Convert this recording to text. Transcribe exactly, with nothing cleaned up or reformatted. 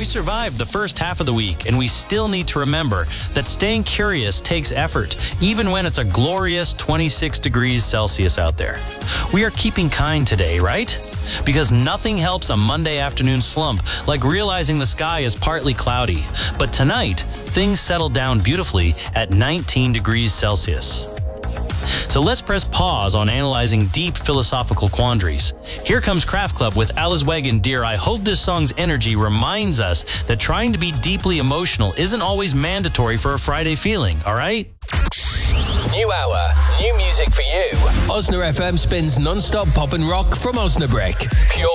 survived the first half of the week, and we still need to remember that staying curious takes effort, even when it's a glorious twenty-six degrees Celsius out there. We are keeping kind today, right? Because nothing helps a Monday afternoon slump like realizing the sky is partly cloudy. But tonight, things settled down beautifully at nineteen degrees Celsius. So let's press pause on analyzing deep philosophical quandaries. Here comes Craft Club with Alice Wagon, Dear. I hope this song's energy reminds us that trying to be deeply emotional isn't always mandatory for a Friday feeling, all right? New hour, new music for you. Osna F M spins non-stop pop and rock from Osnabrück. Pure